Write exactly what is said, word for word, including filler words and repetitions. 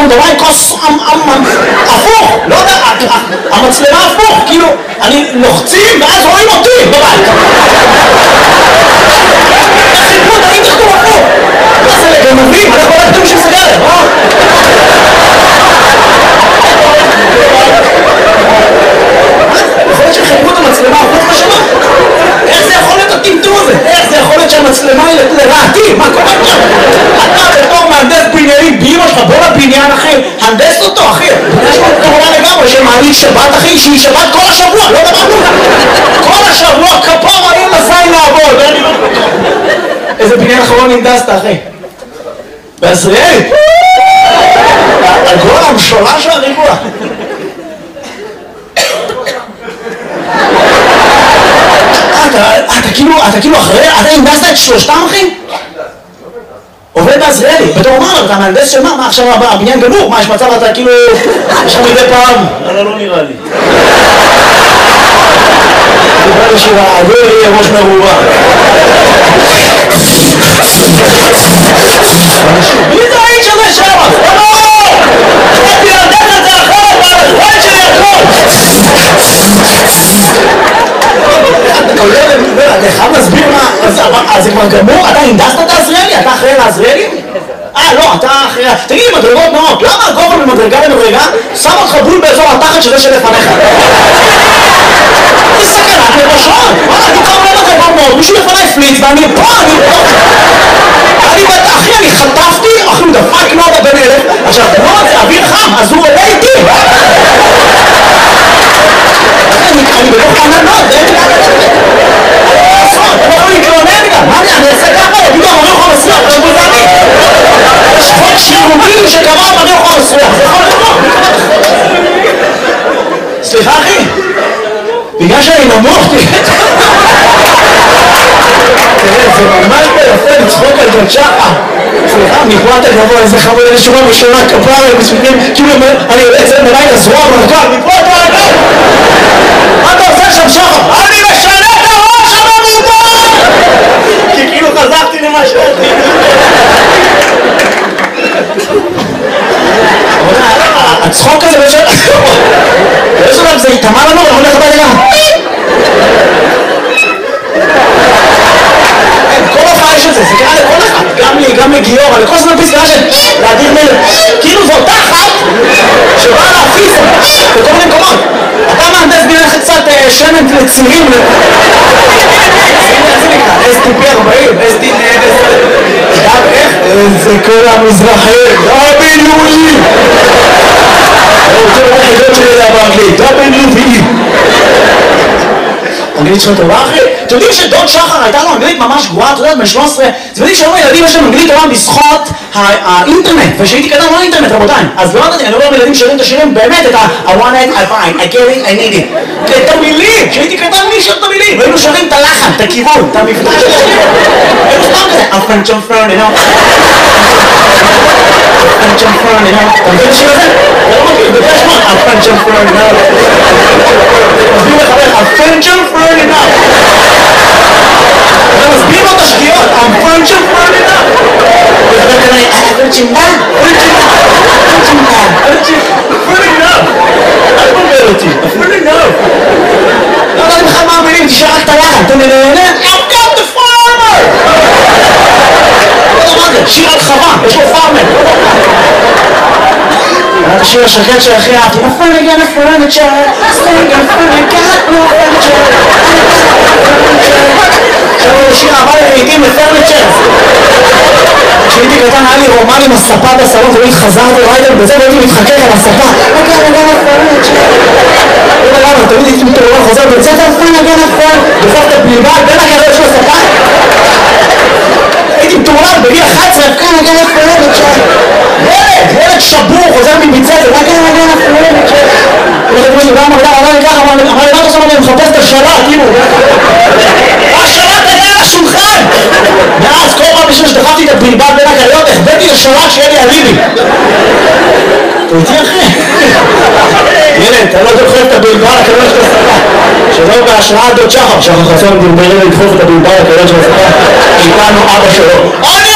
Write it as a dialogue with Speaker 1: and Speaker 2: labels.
Speaker 1: אתה רואה עם כוס הפוך, לא יודע, המצלמה הפוך, כאילו, אני לוחצים ואז רואים אותי בבית. תחיפו, תגיד תחתום הפוך. מה זה לגנבים? אנחנו לא חתום של סגרת, אה? יכול להיות שחיפו את המצלמה הפוך בשמה? איך זה יכול להיות הטמטום הזה? איך זה יכול להיות שהמצלמה היא לרעתי? מה קורה שם? אתה בתור מהנדס בניינים באמא שלך, בוא לבניין אחי, הנדס אותו אחי. יש פה כמובן לגמרי שמעלים שבת אחי, שהיא שבת כל השבוע, לא דמנו. כל השבוע כפור אני לזין לעבוד. איזה בניין אחרון הנדסת אחי? בעזריאלי? על כל המשולה של הריבוע. אתה כאילו, אתה כאילו אחרי, אתה הנדסת את שלושתם אחי? עובד בעזריאלי, בתור אומר, אתה מהנדס של מה? מה עכשיו הבניין גמור? מה יש מצב אתה כאילו, יש לך מדי פעם? לא, לא נראה לי. דיבר לשירה, לא יהיה ראש מרובה. מי זה האיש הזה שם? לא! אתה תלדק את זה אחרת, והזמן שלי הכל! אתה חייב להסביר מה, אז זה כבר גמור? אתה הנדסת את העזריאלי? אתה אחראי לעזריאלי? אה, לא, אתה אחראי... תגיד לי, מדרגות נאות, למה הגובה ממדרגה למדרגה שם אותך בול באזור התחת שזה שלפניך? זה סכנת נפשות! וואלה, אני כבר לא מדרגה מאוד, מישהו לפני הפליץ ואני פה, אני פה! אני בת... אחי, אני חטפתי, אחי, הוא דפק מאוד הבן אלף, עכשיו, לא, זה אוויר חם, אז הוא עולה איתי! אני בלוך חנן מאוד, זה אין לי אני יכול להתלונן גם, מה אני אעשה ככה? יגידו, אמרי אוכל מסריח, תשבו זה אני יש חוק שירוגים שקבע אמרי אוכל מסריח, זה יכול לבוא סליחה אחי בגלל שאני נמוך תראה, זה ממש ביפה לצחוק על ג'ון שחר סליחה, מפה אתה גבוה איזה חמוד איזה שורה בשורה כפרה מספיקים כאילו אני יוצא אצל מלאי לזרוע מרכב מפה אתה רגע מה אתה עושה שם שחר? אני משנה את הראש שם מפה כי כאילו חזרתי למה שאתי הצחוק הזה בשביל יש עליו זה יתאמה לנו ואנחנו הולך הביתה גם כל הופעה יש את זה, זה קרה לכל אחד גם לי, גם לגיור, לכל זמן פסקה של להדיר מלך כאילו זו אותה אחת שבאה להפיס בכל מיני מקומות אתה מהנדס בניין לך קצת שמן לצירים איך זה נקרא? אס טי פי ארבעים, אס טי פי גם איך? זה כל המזרחים דאבליו אני רוצה לראות חידות שלי זה באנגלית דאבליו וי אנגלית שלו טובה אחי? אתם יודעים שדוד שחר הייתה לו אנגלית ממש גרועה, אתה יודעת, בן שלוש עשרה אתם יודעים שהיום הילדים יש להם אנגלית טובה בזכות האינטרנט ושהייתי קטן לא אינטרנט רבותיי אז לא יודעתי, אני אומר לילדים שרים את השירים באמת את ה- I want it, I find, I get it, I need it את המילים, שהייתי קטן מי שר את המילים והיינו שרים את הלחן, את הכיוון, את המבטא של השיר היינו סתם כזה I'm French, I'm French, you know I'm French, I'm French, you know אתה מבין את השיר הזה? אתה לא מכיר, בגלל שמות I'm French, I'm French, you know מסביר לחבר, I'm French, I'm French, you know אתה מסביר לו את השגיאות I'm French, I'm French, you know ואתה כנראה, אה, פרצ'ינדה? פרצ'ינדה? פרצ'ינדה? פרצ'ינדה? אל תבלבל אותי, פרצ'ינדה לא יודעת בכלל מה המילים, תשאר רק את הלחן אתה נהנה? I've got the farmer! לא יודע מה זה, שיר על חווה, יש לו פארמר את השיר השקט של הכי אהבתי I'm finally gonna furniture Sing I'm finally got no furniture עכשיו הוא שיר אהבה לעיתים לפרניצ'ר כשהייתי קטן היה לי רומן עם הספה בסלון תמיד חזרתי ריידר בזה והייתי מתחכך על הספה I'm finally gonna furniture לא יודע למה, תמיד הייתי מתעורר חוזר בית ספר I'm finally gonna furniture בסוף את הבלבל בין הגרעות של הספה הייתי מתעורר בגיל אחת עשרה I'm finally gonna furniture ילד, ילד שבור, חוזר מביצה, זה רק אין רגע נפלאים לא יודעת משהו, גם אמר לי ככה, אמר לי מה אתה עושה? אני מחפש את השלט, כאילו השלט היה על השולחן ואז כל פעם בשביל שדחפתי את הבלבל בין הגריות החבאתי לשלט שיהיה לי אליבי אתה איתי אחי? ילד, אתה לא דוחף את הבלבל הכלול של השפה שלא בהשראת דוד שחר שחר חסון בלבלים לדחוף את הבלבל הכלול של השפה איתנו אבא שלו